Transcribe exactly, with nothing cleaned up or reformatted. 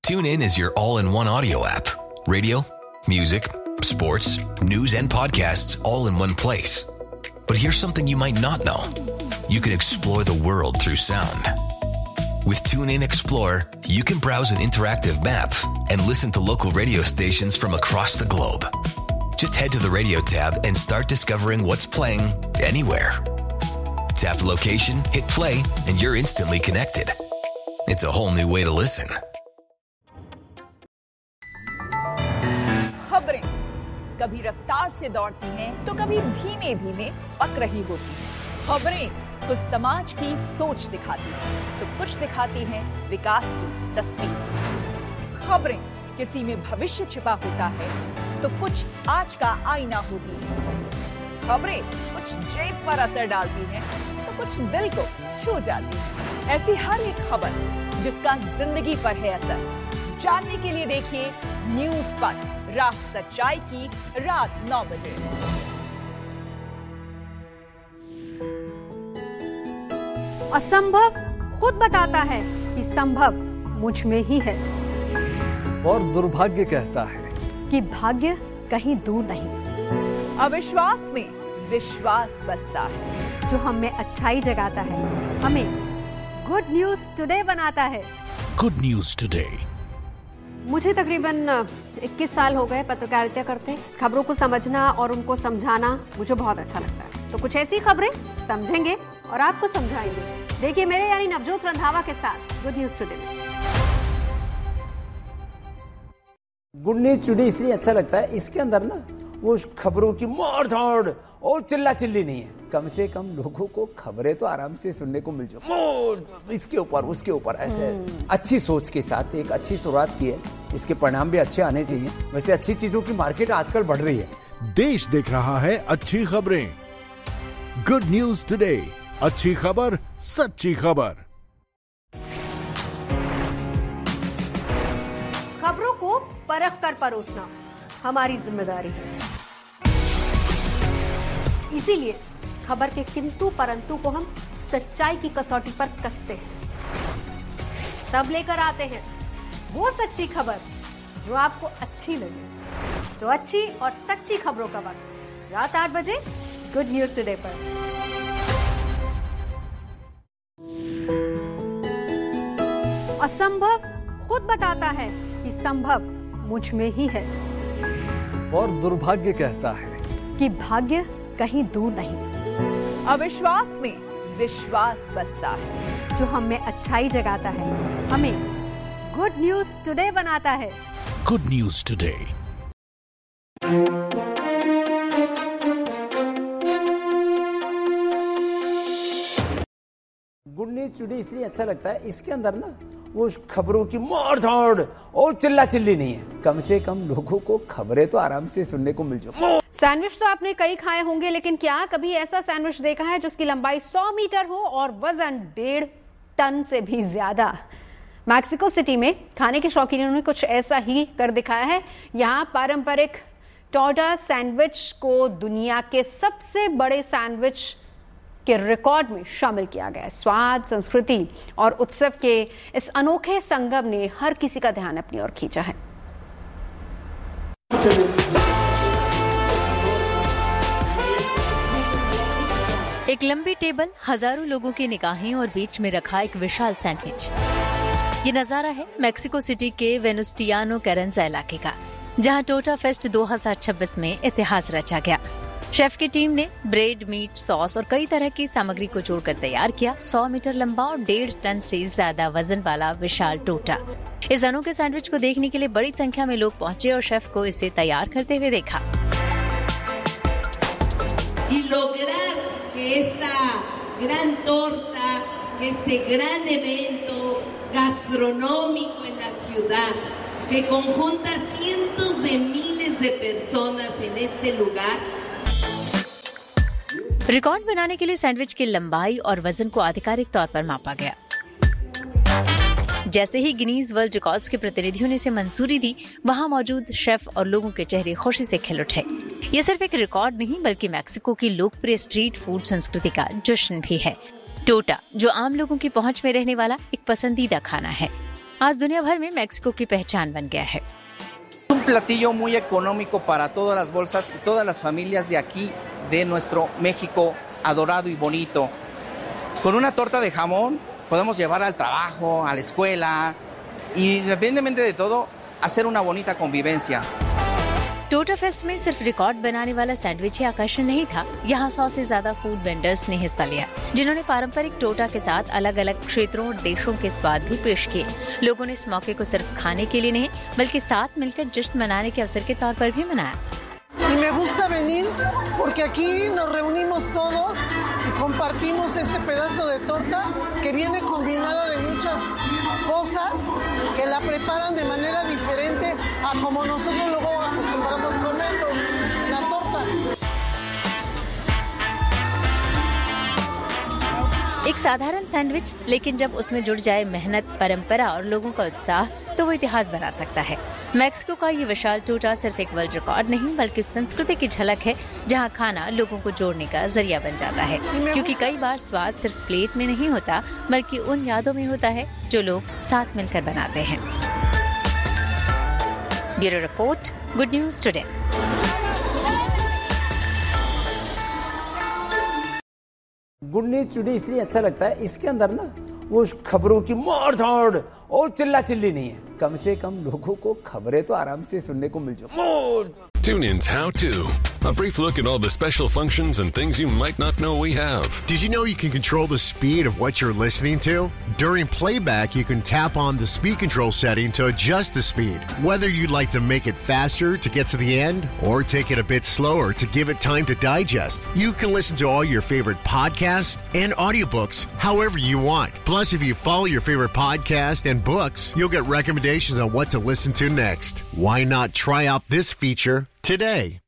TuneIn is your all-in-one audio app. Radio, music, sports, news, and podcasts all in one place. But here's something you might not know. You can explore the world through sound. With TuneIn Explore, you can browse an interactive map and listen to local radio stations from across the globe. Just head to the radio tab and start discovering what's playing anywhere. Tap the location, hit play, and you're instantly connected. It's a whole new way to listen. खबरें कभी रफ्तार से दौड़ती हैं तो कभी धीमे धीमे पक रही होती हैं। खबरें कुछ समाज की सोच दिखाती हैं तो कुछ दिखाती हैं विकास की तस्वीर। खबरें किसी में भविष्य छिपा होता है तो कुछ आज का आईना होती है। खबरें कुछ जेब पर असर डालती हैं तो कुछ दिल को छू जाती है। ऐसी हर एक खबर जिसका जिंदगी पर है असर, जानने के लिए देखिए न्यूज पर रात सच्चाई की रात नौ बजे। असंभव खुद बताता है कि संभव मुझ में ही है, और दुर्भाग्य कहता है कि भाग्य कहीं दूर नहीं। अविश्वास में विश्वास बसता है, जो हम में अच्छाई जगाता है, हमें गुड न्यूज टुडे बनाता है। Good news today. मुझे तकरीबन इक्कीस साल हो गए पत्रकारिता करते। खबरों को समझना और उनको समझाना मुझे बहुत अच्छा लगता है। तो कुछ ऐसी खबरें समझेंगे और आपको समझाएंगे। देखिए मेरे यानी नवजोत रंधावा के साथ good news today. Good news today इसलिए अच्छा लगता है, इसके अंदर ना वो खबरों की मार धाड़ और चिल्ला चिल्ली नहीं है। कम से कम लोगों को खबरें तो आराम से सुनने को मिल जाए, इसके ऊपर उसके ऊपर ऐसे अच्छी सोच के साथ एक अच्छी शुरुआत की है। इसके परिणाम भी अच्छे आने चाहिए। वैसे अच्छी चीजों की मार्केट आजकल बढ़ रही है। देश देख रहा है अच्छी खबरें। गुड न्यूज टुडे, अच्छी खबर, सच्ची खबर। खबरों को परख कर परोसना हमारी जिम्मेदारी है। इसीलिए खबर के किंतु परंतु को हम सच्चाई की कसौटी पर कसते हैं, तब लेकर आते हैं वो सच्ची खबर जो आपको अच्छी लगे। तो अच्छी और सच्ची खबरों का वक्त रात आठ बजे गुड न्यूज टुडे पर। असंभव खुद बताता है कि संभव मुझ में ही है, और दुर्भाग्य कहता है कि भाग्य कहीं दूर नहीं। अविश्वास में विश्वास बसता है, जो हम में अच्छाई जगाता है, हमें गुड न्यूज टुडे बनाता है। Good news today. Good news today इसलिए अच्छा लगता है, इसके अंदर ना वो खबरों की मार धाड़ और चिल्ला चिल्ली नहीं है। कम से कम लोगों को खबरें तो आराम से सुनने को मिल जाए। सैंडविच तो आपने कई खाए होंगे, लेकिन क्या कभी ऐसा सैंडविच देखा है जिसकी लंबाई सौ मीटर हो और वजन डेढ़ टन से भी ज्यादा? मैक्सिको सिटी में खाने के शौकीनों ने कुछ ऐसा ही कर दिखाया है। यहाँ पारंपरिक टोर्टा सैंडविच को दुनिया के सबसे बड़े सैंडविच के रिकॉर्ड में शामिल किया गया है। स्वाद, संस्कृति और उत्सव के इस अनोखे संगम ने हर किसी का ध्यान अपनी ओर खींचा है। एक लंबी टेबल, हजारों लोगों की निगाहें और बीच में रखा एक विशाल सैंडविच। ये नजारा है मैक्सिको सिटी के वेनुस्टियानो कैरेंजा इलाके का, जहां टोटा फेस्ट दो हज़ार छब्बीस में इतिहास रचा गया। शेफ की टीम ने ब्रेड, मीट, सॉस और कई तरह की सामग्री को जोड़कर तैयार किया सौ मीटर लंबा और डेढ़ टन से ज्यादा वजन वाला विशाल टोटा। इस अनोखे सैंडविच को देखने के लिए बड़ी संख्या में लोग पहुंचे और शेफ को इसे तैयार करते हुए देखा। Que esta gran torta, que este gran evento gastronómico en la ciudad, que conjunta cientos de miles de personas en este lugar. Record बनाने के लिए सैंडविच की लंबाई और वजन को आधिकारिक तौर पर मापा गया। जैसे ही गिनीज वर्ल्ड रिकॉर्ड्स के प्रतिनिधियों ने इसे मंजूरी दी, वहां मौजूद शेफ और लोगों के चेहरे खुशी से खिल उठे। ये सिर्फ एक रिकॉर्ड नहीं, बल्कि मैक्सिको की लोकप्रिय स्ट्रीट फूड संस्कृति का जश्न भी है। टोटा, जो आम लोगों की पहुंच में रहने वाला एक पसंदीदा खाना है, आज दुनिया भर में मेक्सिको की पहचान बन गया है। Un platillo muy económico para todas las bolsas y todas las familias de aquí, de nuestro México adorado y bonito. Con una torta de jamón podemos llevar al trabajo, a la escuela y independientemente de todo, hacer una bonita convivencia. टोटा fest में सिर्फ record बनाने वाला sandwich ही आकर्षण नहीं था। यहाँ सौ से ज्यादा फूड वेंडर्स ने हिस्सा लिया, जिन्होंने पारंपरिक टोटा के साथ अलग अलग क्षेत्रों और देशों के स्वाद भी पेश किए। लोगों ने इस मौके को सिर्फ खाने के लिए नहीं, बल्कि साथ मिलकर जश्न मनाने के अवसर के तौर पर भी मनाया। Y me gusta venir porque aquí nos reunimos todos y compartimos este pedazo de torta que viene combinada de muchas cosas que la preparan de manera diferente a como nosotros luego acostumbramos comer la torta. एक साधारण sandwich, लेकिन जब उसमें जुड़ जाए मेहनत, परंपरा और लोगों का उत्साह, तो वो इतिहास बना सकता है। मेक्सिको का ये विशाल टोटा सिर्फ एक वर्ल्ड रिकॉर्ड नहीं, बल्कि उस संस्कृति की झलक है जहाँ खाना लोगों को जोड़ने का जरिया बन जाता है। क्योंकि कई बार स्वाद सिर्फ प्लेट में नहीं होता, बल्कि उन यादों में होता है जो लोग साथ मिलकर बनाते हैं। Bureau report, good news today. Good news today इसलिए अच्छा लगता है, इसके अंदर ना वो खबरों की मार धाड़ और चिल्ला चिल्ली नहीं है। कम से कम लोगों को खबरें तो आराम से सुनने को मिल जाए। TuneIn's How To. A brief look at all the special functions and things you might not know we have. Did you know you can control the speed of what you're listening to? During playback, you can tap on the speed control setting to adjust the speed. Whether you'd like to make it faster to get to the end or take it a bit slower to give it time to digest, you can listen to all your favorite podcasts and audiobooks however you want. Plus, if you follow your favorite podcast and books, you'll get recommendations on what to listen to next. Why not try out this feature today?